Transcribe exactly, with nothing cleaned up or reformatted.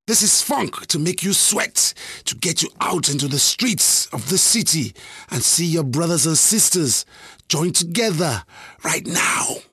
This is funk to make you sweat, to get you out into the streets of the city and see your brothers and sisters join together right now.